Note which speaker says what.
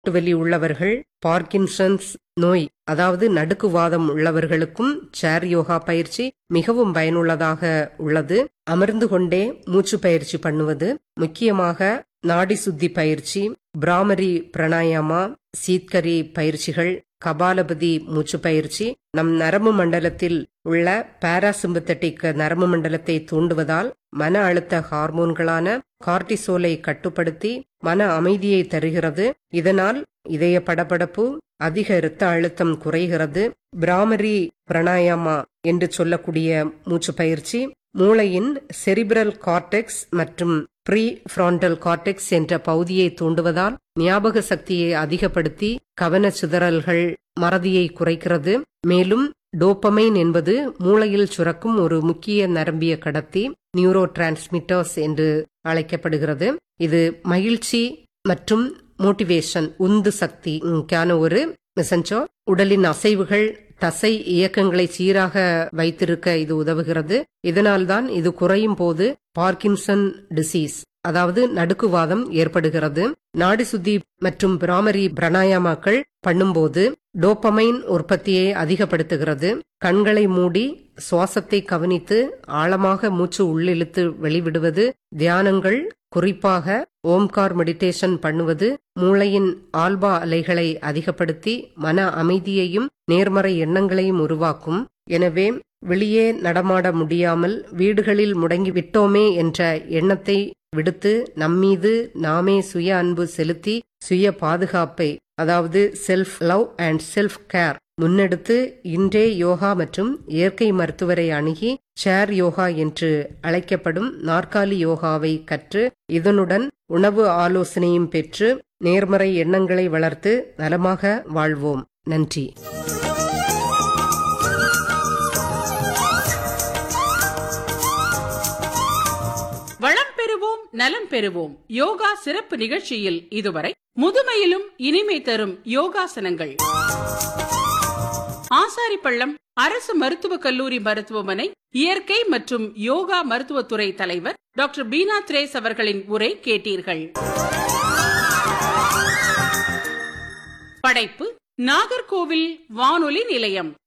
Speaker 1: வலி உள்ளவர்கள், பார்க்கின்சன்ஸ் நோய் அதாவது நடுக்குவாதம் உள்ளவர்களுக்கும் சேர் யோகா பயிற்சி மிகவும் பயனுள்ளதாக உள்ளது. அமர்ந்து கொண்டே மூச்சு பயிற்சி பண்ணுவது, முக்கியமாக நாடி சுத்தி பயிற்சி, பிராமரி பிராணாயாமா, சீத்கரி பயிற்சிகள், கபாலபதி மூச்சு பயிற்சி நம் நரம்பு மண்டலத்தில் உள்ள பாராசிம்பத்தட்டிக் நரம்பு மண்டலத்தை தூண்டுவதால் மன அழுத்த ஹார்மோன்களான கார்டிசோலை கட்டுப்படுத்தி மன அமைதியை தருகிறது. இதனால் இதய படபடப்பு, அதிக இரத்த அழுத்தம் குறைகிறது. பிராமரி பிராணாயாமா என்று சொல்லக்கூடிய மூச்சு பயிற்சி மூளையின் செரிபிரல் கார்டெக்ஸ் மற்றும் ப்ரீ ஃப்ராண்டல் கார்டெக்ஸ் என்ற பகுதியை தூண்டுவதால் ஞாபக சக்தியை அதிகப்படுத்தி கவன சிதறல்கள், மறதியை குறைக்கிறது. மேலும் டோபமைன் என்பது மூளையில் சுரக்கும் ஒரு முக்கிய நரம்பிய கடத்தி, நியூரோ டிரான்ஸ்மிட்டர்ஸ் என்று அழைக்கப்படுகிறது. இது மகிழ்ச்சி மற்றும் மோட்டிவேஷன், உந்து சக்திக்கான ஒரு மெசஞ்சர். உடலின் அசைவுகள், தசை இயக்கங்களை சீராக வைத்திருக்க இது உதவுகிறது. இதனால்தான் இது குறையும் போது பார்க்கின்சன் டிசீஸ் அதாவது நடுக்குவாதம் ஏற்படுகிறது. நாடி சுத்தி மற்றும் பிராமரி பிராணாயாமாக்கள் பண்ணும்போது டோபமைன் உற்பத்தியை அதிகப்படுத்துகிறது. கண்களை மூடி சுவாசத்தை கவனித்து ஆழமாக மூச்சு உள்ளிழுத்து வெளிவிடுவது, தியானங்கள், குறிப்பாக ஓம்கார் மெடிடேஷன் பண்ணுவது மூளையின் ஆல்பா அலைகளை அதிகப்படுத்தி மன அமைதியையும் நேர்மறை எண்ணங்களையும் உருவாக்கும். எனவே வெளியே நடமாட முடியாமல் வீடுகளில் முடங்கி விட்டோமே என்ற எண்ணத்தை விடுத்து நம்மீது நாமே சுய அன்பு செலுத்தி சுய பாதுகாப்பை அதாவது self love and self care முன்னெடுத்து இன்றே யோகா மற்றும் இயற்கை மருத்துவரை அணுகி சேர் யோகா என்று அழைக்கப்படும் நாற்காலி யோகாவை கற்று இதனுடன் உணவு ஆலோசனையும் பெற்று நேர்மறை எண்ணங்களை வளர்த்து நலமாக வாழ்வோம். நன்றி.
Speaker 2: வளம் பெறுவோம், நலம் பெறுவோம் யோகா சிறப்பு நிகழ்ச்சியில் இதுவரை முதுமையிலும் இனிமை தரும் யோகாசனங்கள், ஆசாரிப்பள்ளம் அரசு மருத்துவக் கல்லூரி மருத்துவமனை இயற்கை மற்றும் யோகா மருத்துவத்துறை தலைவர் டாக்டர் பீனா திரேஸ் அவர்களின் உரை கேட்டீர்கள். படைப்பு நாகர்கோவில் வானொலி நிலையம்.